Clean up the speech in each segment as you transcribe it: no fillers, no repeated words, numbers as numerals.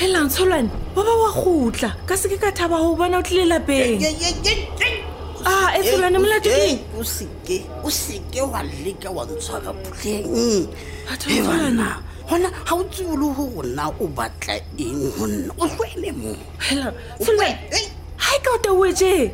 Hela Tsholwane, wa ba wa khutla ka se ke ka thaba ho bona o tlile lapeng. Tsholwane molato ke o seke wa leka wa ntshwara puleng. Tsholwane hona ha o tsebole ho rona o batla eng honna o swele mo. Hela Tsholwane ha ka o tawetse.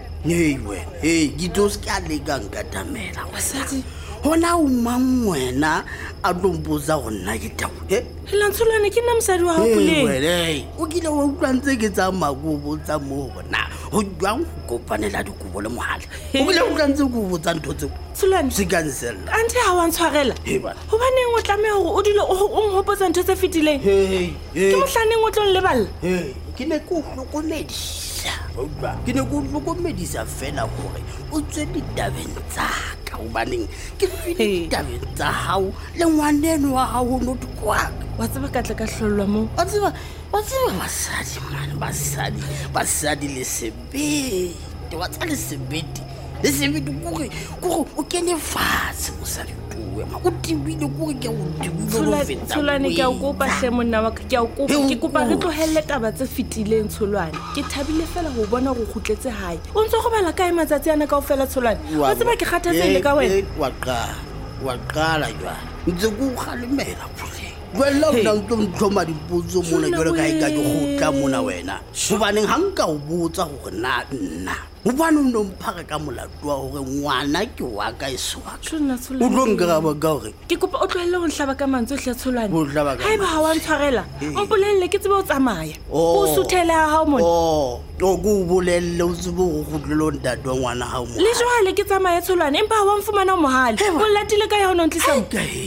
Gito se ka leka nka tamela Basadi hona o mang wena a dompoza gonna ke tau. Hela Tsholwane ke nna mosadi wa hao puleng. O kile wa utlwantse ke tsa makubo tsa mo gona ho jwang go kopanela dikubo le mohala. O kile o utlwantse go botsa ntho tseo Tsholwane se cancella ante ha wa ntshwarela hobaneng o tlameha hore o dile o nhopotsa ntho tse fetileng. Ke mohlaneng o tlo leballa. Ke ne ko hlokomedisa ke ne ko hlokomedisa fela hore o tswe ditabeng tsa ka hobaneng ke ditabeng tsa hao le ngwaneno wa hao ho not kwaka. Wa tseba ka tla ka hlollwa mo. Wa tseba basadi man basadi le sebete wa tsa le sebete kore o kene fatshe mosadi tuwe ma o tibile kore ke o tibile Tsholwane ke a o kopa hle monna wa ka ke a o kopa ke kopa re tlohelle taba tse fetileng Tsholwane. Ke thabile fela ho bona go khutletse hae. O ntse go bala kae matsatsi ana kaofela Tsholwane. Wa tseba ke kgathatsehile ka wena. Wa qala jwa ntse go khalemela pule Wela o nang tlo ntlhoma dipotso mona jalo ka e ka ke gotla mona wena. Hobaneng ha nka o botsa hore nna o bana o nomphaka ka molato wa hore ngwana ke wa ka eswa. O tlo nkaraba ka hore ke kopa o tlohelle go nhlaba ka mantso hle Tsholwane. Ho hlaba ka haeba ha wa ntshwarela mpolelle ke tsebe o tsamaya o suthele ha hao mona. O go bolelle o tsebe go gotlelo ntate wa ngwana hao mo. Le jwale ke tsamaya Tsholwane empa ha wa mfumana o mohale o latile ka yona ntlisa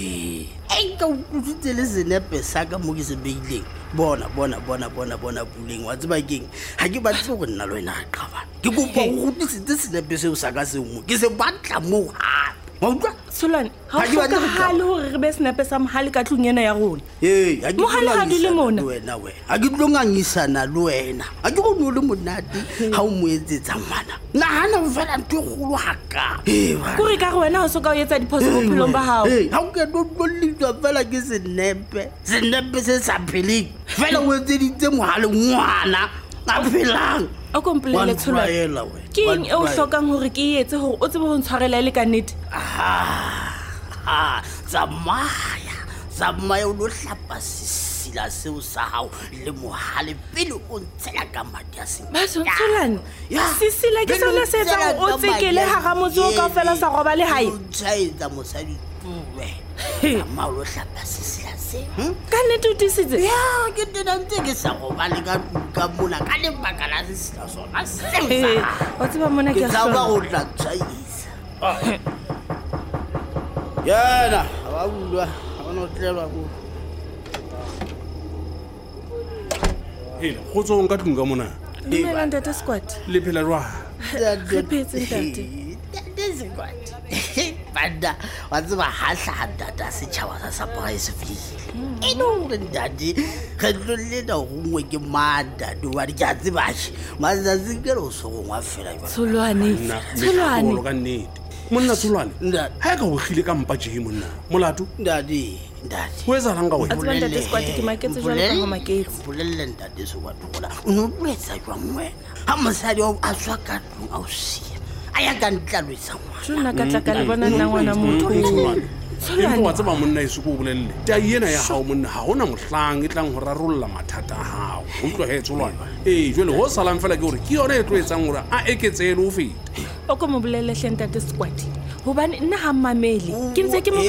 ka utlwitse le senepe sa ka mo ke se beileng. Bona puleng wa tseba keng ha ke batle go nna le wena ga qaba ke kopa go gutlisitse senepe seo sa ka seo mo ke se batla mo hape wa utlwa Tsholwane ha o hlokahale hore re be senepe sa mohale ka tlung ena ya rona. Ha ke mohale ha di le mona wena ha ke tlo ngangisana le wena ha ke go no le monate ha o mo etsetsa ngwana nahana o fela ntwe golo haka kore ka re wena o soka o etsa diphoso bophelong ba hao. Ha o ke tlo tlolitswa fela ke senepe se sa pheleng fela o etseditse mohale ngwana a phelang o kompolele Tsholwane ke eng e o hlokang hore ke etse hore o tsebe ho ntshwarela le ka nnete. Tsamaya o lo hlapa sesila seo sa hao le mohale pele o ntshela ka madi a seng. Tsholwane sesila ke sona se etsang o tsekele hara motse o kaofela sa roba le hae. O tshwaetsa mosadi tuwe tsamaya o lo hlapa sesila seo ka nnete o tisitse. Ke tena ntse ke sa roba le ka mona ka lebaka la sesila sona seo wa tseba mona ke a tsaba go tla tshwaisa yana ba bulwa no tlelwa go go tsong ka tlung ka mona. Dumela ntate Squad. Le phela jwa re phetse ntate. Squad banda wa tseba ha hlaha data setjhaba sa surprise file no ndadi re tlolle da gongwe ke manda do wa di ja tsibashi mazazi ke lo so ngwa fela jwa Tsholwane ka nnete monna Tsholwane ha ka o gile ka mpa je monna molato ndadi o etsa lang ka wena. Atseba ntate Squad ke maketse jwalo ka ho maketse bolelle ntate so wa thola o no bletsa jwang wena ha mosadi a tswa ka tlung a o sia aya ka ntlalwetsa jona ka tla ka le bona nna ngwana motho Tsholwane wa tseba monna isu ko bolelle ta yena ya hao monna ha hona mohlang e tlang ho rarolla mathata a hao o tlo he Tsholwane jwale ho salang fela ke hore ke yona e tlo etsang hore a eketsele o fete o ko mo bolelle hle ntate Squad hobane nna ha mmamele ke ntse ke mo